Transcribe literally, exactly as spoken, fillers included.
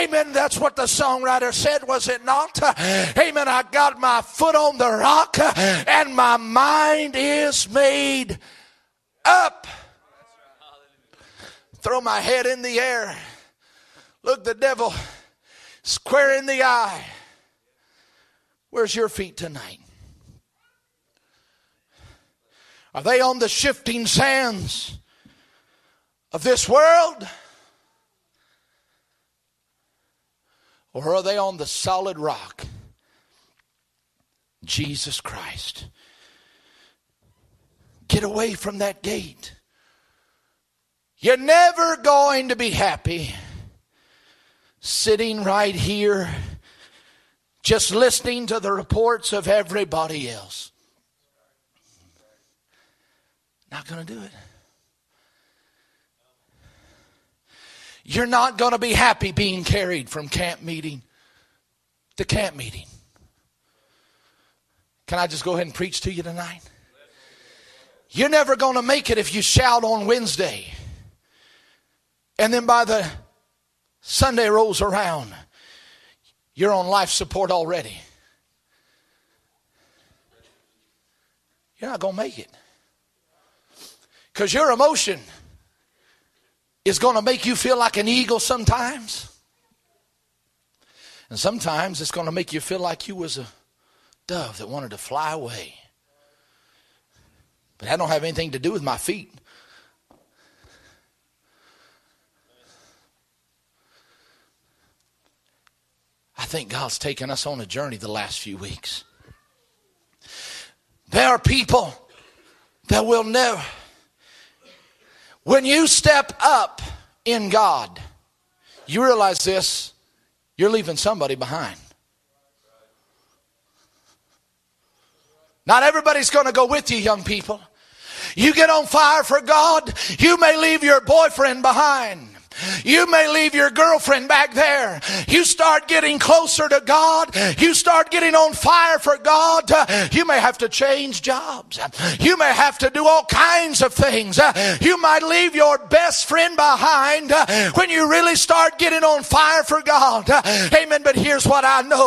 Amen. That's what the songwriter said, was it not? Amen. I got my foot on the rock and my mind is made up. Throw my head in the air. Look the devil square in the eye. Where's your feet tonight? Are they on the shifting sands of this world? Or are they on the solid rock? Jesus Christ. Get away from that gate. You're never going to be happy sitting right here just listening to the reports of everybody else. Not going to do it. You're not going to be happy being carried from camp meeting to camp meeting. Can I just go ahead and preach to you tonight? You're never going to make it if you shout on Wednesday, and then by the Sunday rolls around, you're on life support already. You're not going to make it. Because your emotion is going to make you feel like an eagle sometimes. And sometimes it's going to make you feel like you was a dove that wanted to fly away. But that don't have anything to do with my feet. I think God's taken us on a journey the last few weeks. There are people that will never... When you step up in God, you realize this, you're leaving somebody behind. Not everybody's going to go with you, young people. You get on fire for God, you may leave your boyfriend behind. You may leave your girlfriend back there. You start getting closer to God. You start getting on fire for God. You may have to change jobs. You may have to do all kinds of things. You might leave your best friend behind when you really start getting on fire for God. Amen. But here's what I know.